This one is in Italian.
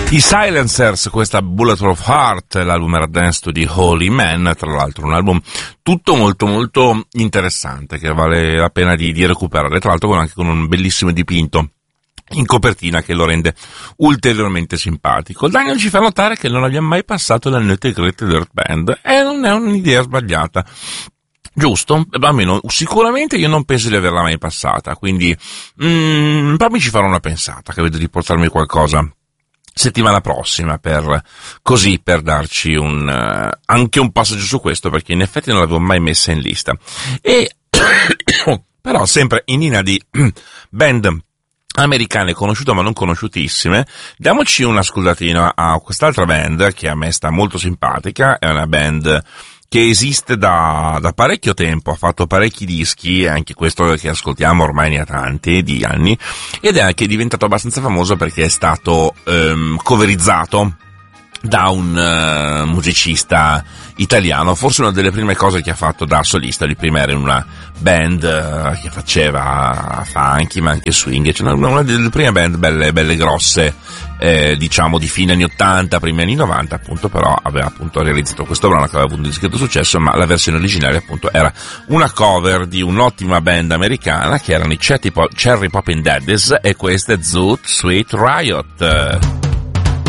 I Silencers, questa Bullet of Heart, l'album era Dance di Holy Man, tra l'altro un album tutto molto molto interessante che vale la pena di recuperare, tra l'altro anche con un bellissimo dipinto in copertina che lo rende ulteriormente simpatico. Daniel ci fa notare che non abbiamo mai passato la Nutty-Gritty Dirt Band e non è un'idea sbagliata. Giusto? Almeno sicuramente io non penso di averla mai passata, quindi poi ci farò una pensata, che vedo di portarmi qualcosa settimana prossima per darci anche un passaggio su questo, perché in effetti non l'avevo mai messa in lista. E però sempre in linea di band americane conosciute ma non conosciutissime, diamoci un'ascoltatina a quest'altra band che a me sta molto simpatica. È una band che esiste da parecchio tempo, ha fatto parecchi dischi, anche questo che ascoltiamo ormai ne ha tanti di anni, ed è anche diventato abbastanza famoso perché è stato coverizzato da un musicista italiano, forse una delle prime cose che ha fatto da solista. Lui prima era in una band che faceva funky ma anche swing, cioè una delle prime band belle grosse, diciamo di fine anni 80, primi anni 90 appunto, però aveva appunto realizzato questo brano che aveva avuto un discreto successo, ma la versione originale appunto era una cover di un'ottima band americana che erano i Cherry Poppin' Daddies, e questa è Zoot Suit Riot.